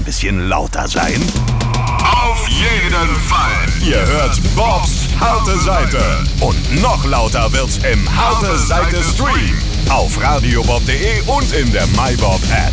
bisschen lauter sein? Auf jeden Fall. Ihr hört Bobs Harte Seite. Und noch lauter wird's im Harte Seite Stream. Auf radiobob.de und in der MyBob App.